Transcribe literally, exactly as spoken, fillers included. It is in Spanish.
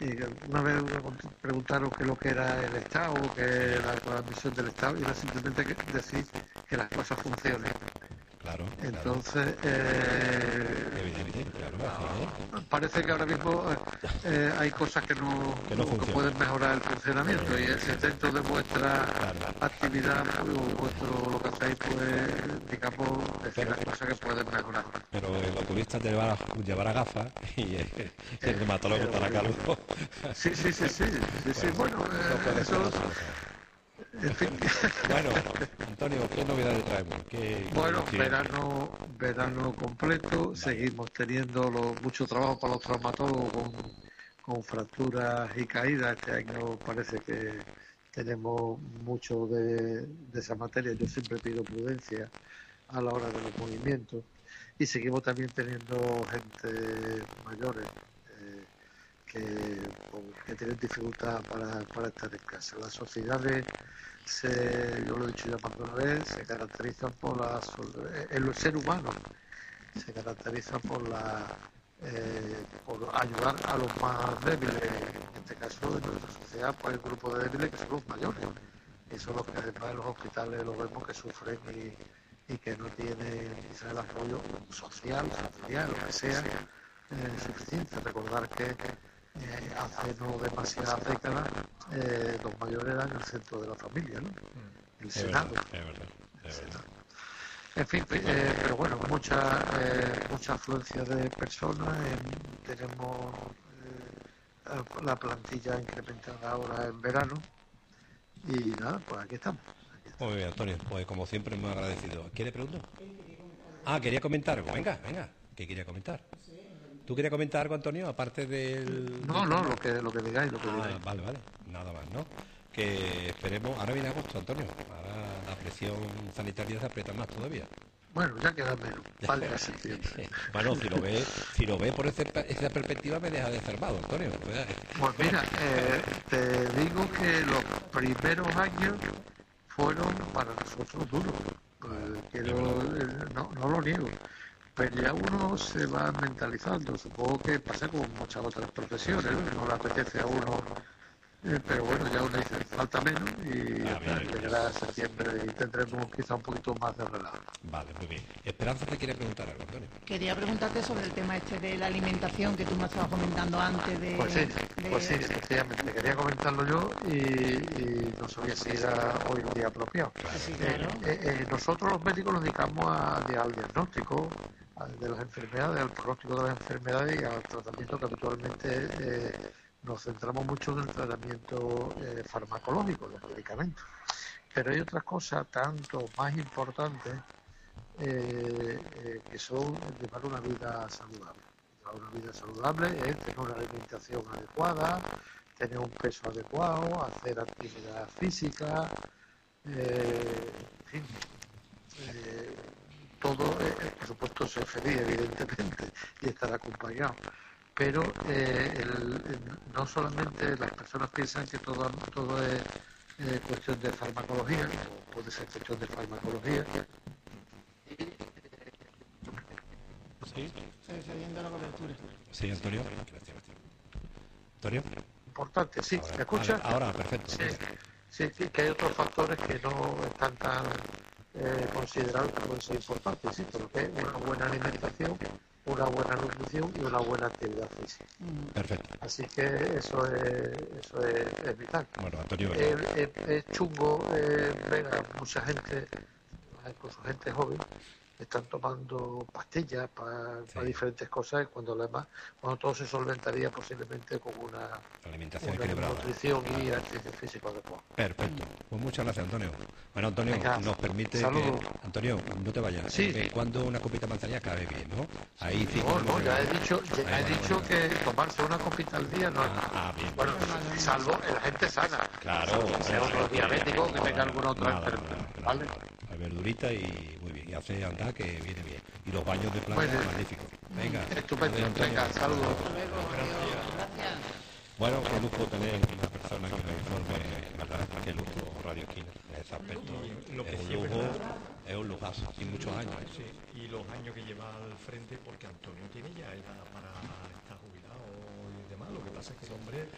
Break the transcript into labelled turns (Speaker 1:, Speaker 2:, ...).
Speaker 1: una vez me preguntaron qué es lo que era el Estado, qué era la misión del Estado, y era simplemente que decir que las cosas funcionen.
Speaker 2: Claro,
Speaker 1: entonces eh,
Speaker 2: evidente, claro, así
Speaker 1: parece que ahora mismo eh, hay cosas que no,
Speaker 2: que no
Speaker 1: que pueden mejorar el funcionamiento,
Speaker 2: eh,
Speaker 1: y ese dentro de vuestra
Speaker 2: claro.
Speaker 1: actividad o vuestro lo que hacéis, pues digamos decir
Speaker 2: Pero,
Speaker 1: las cosas que pueden mejorar.
Speaker 2: Pero el oculista te llevará, llevará gafas y el,
Speaker 1: Eh,
Speaker 2: el dermatólogo
Speaker 1: pero,
Speaker 2: estará calvo.
Speaker 1: sí, sí, sí, sí, sí, sí, bueno,
Speaker 2: no puede
Speaker 1: eh,
Speaker 2: ser
Speaker 1: eso,
Speaker 2: otra cosa.
Speaker 1: en fin.
Speaker 2: Bueno, Antonio, ¿qué novedades traemos? ¿Qué,
Speaker 1: Bueno,
Speaker 2: qué
Speaker 1: verano, verano completo,
Speaker 2: Vaya.
Speaker 1: seguimos teniendo lo, mucho trabajo para los traumatólogos con, con fracturas y caídas. Este año parece que tenemos mucho de, de esa materia. Yo siempre pido prudencia a la hora de los movimientos, y seguimos también teniendo gente mayores eh, que, que tienen dificultad para, para estar en casa. Las sociedades, se, yo lo he dicho ya más de una vez, se caracterizan por la, el ser humano se caracteriza por la eh, por ayudar a los más débiles. En este caso, en nuestra sociedad, pues el grupo de débiles que son los mayores, y son los que además en los hospitales los vemos que sufren y, y que no tienen quizás el apoyo social, familiar, lo que sea, eh, suficiente. Recordar que eh, hace no demasiadas décadas eh, los mayores eran el centro de la familia, ¿no? El
Speaker 2: es
Speaker 1: Senado.
Speaker 2: verdad, es verdad, es verdad.
Speaker 1: En fin, eh, pero bueno, mucha eh, mucha afluencia de personas. En, tenemos eh, la plantilla incrementada ahora en verano, y nada, pues aquí estamos. Aquí estamos.
Speaker 2: Muy bien, Antonio, pues como siempre muy agradecido. ¿Quiere preguntar? Ah, quería comentar algo. Venga, venga, ¿qué quería comentar? ¿Tú querías comentar algo, Antonio, aparte del,
Speaker 1: No,
Speaker 2: del
Speaker 1: no,
Speaker 2: tema?
Speaker 1: lo que lo que digáis, lo que
Speaker 2: Ah,
Speaker 1: digáis.
Speaker 2: vale, vale, nada más, ¿no? Que esperemos, ahora viene agosto, Antonio, ahora la presión sanitaria se aprieta más todavía.
Speaker 1: Bueno, ya queda menos. Vale, a septiembre.
Speaker 2: Bueno, si lo ve, si lo ve por ese, esa perspectiva me deja desarmado, Antonio.
Speaker 1: Pues mira, eh, te digo que los primeros años fueron para nosotros duros. Eh, quiero, eh, no, no lo niego. Pero ya uno se va mentalizando. Supongo que pasa con muchas otras profesiones, ¿no? No le apetece a uno. Eh, pero bueno, ya uno dice, falta menos, y ya
Speaker 2: Ah,
Speaker 1: está,
Speaker 2: bien, bien.
Speaker 1: llegará septiembre y tendremos quizá un poquito más de relajo.
Speaker 2: Vale, muy bien. Esperanza te quiere preguntar algo, Antonio.
Speaker 3: Quería preguntarte sobre el tema este de la alimentación que tú me estabas comentando antes de...
Speaker 1: Pues sí,
Speaker 3: de...
Speaker 1: pues sí, efectivamente. Quería comentarlo yo, y, y no sabía si era hoy el día apropiado.
Speaker 3: Sí,
Speaker 1: Eh,
Speaker 3: claro.
Speaker 1: eh, eh, nosotros los médicos nos dedicamos a, al diagnóstico de las enfermedades, al pronóstico de las enfermedades y al tratamiento, que habitualmente eh, nos centramos mucho en el tratamiento eh, farmacológico, los medicamentos. Pero hay otras cosas tanto más importantes eh, eh, que son llevar una vida saludable. Llevar una vida saludable es tener una alimentación adecuada, tener un peso adecuado, hacer actividad física, eh, en fin, eh, todo, eh, por supuesto, ser feliz, evidentemente, y estar acompañado. Pero eh, el, el, no solamente las personas piensan que todo, todo es eh, cuestión de farmacología, o puede ser cuestión de farmacología.
Speaker 2: Sí,
Speaker 3: Se está yendo la cobertura.
Speaker 2: sí, Antonio. Antonio.
Speaker 1: Importante, sí,
Speaker 2: Ahora,
Speaker 1: ¿me escucha?
Speaker 2: vale, ahora, perfecto.
Speaker 1: Sí, sí, sí, que hay otros factores que no están tan eh, considerados que pueden ser importantes, sí, pero que es una buena alimentación, una buena nutrición y una buena actividad física.
Speaker 2: Perfecto.
Speaker 1: Así que eso es, eso es, es vital.
Speaker 2: Bueno, Antonio.
Speaker 1: Es, es, es chungo eh, ver a mucha gente, incluso gente joven, están tomando pastillas para,
Speaker 2: Sí.
Speaker 1: para diferentes cosas, cuando además, cuando todo se solventaría posiblemente con una
Speaker 2: Alimentación
Speaker 1: una
Speaker 2: equilibrada.
Speaker 1: nutrición y ejercicio físico adecuado.
Speaker 2: Perfecto. Pues muchas gracias, Antonio. Bueno, Antonio,
Speaker 1: Venga,
Speaker 2: nos permite
Speaker 1: saludos.
Speaker 2: que... Antonio, no te vayas.
Speaker 1: Sí.
Speaker 2: Eh, cuando una copita de manzanilla cabe bien, ¿no? Ahí sí.
Speaker 1: No, no, ya he dicho, ya
Speaker 2: Ahí,
Speaker 1: he
Speaker 2: bueno,
Speaker 1: dicho
Speaker 2: bueno.
Speaker 1: que tomarse una copita al día no es
Speaker 2: Ah, ah, bien.
Speaker 1: bueno, salvo en la gente sana.
Speaker 2: Claro.
Speaker 1: Que sea otro diabético, que tenga alguna otra
Speaker 2: Nada,
Speaker 1: enfermedad.
Speaker 2: nada, nada.
Speaker 1: ¿Vale?
Speaker 2: La verdurita y muy bien. Y hace andar que viene bien. Y los baños de planta,
Speaker 1: Muy bien.
Speaker 2: magníficos. Venga.
Speaker 1: Estupendo.
Speaker 2: Adiós, Antonio.
Speaker 1: Venga, saludos.
Speaker 3: Hasta luego, adiós. Gracias.
Speaker 2: Bueno, qué lujo tener una persona que nos informe, ¿verdad? Qué lujo Radio Esquina en ese aspecto.
Speaker 4: Y lo que
Speaker 2: Es un
Speaker 4: sí es
Speaker 2: lujo,
Speaker 4: verdad,
Speaker 2: es un lujazo, y muchos años. ¿eh?
Speaker 4: sí, y los años que lleva al frente, porque Antonio tiene ya edad para estar jubilado y demás. Lo que pasa es que el hombre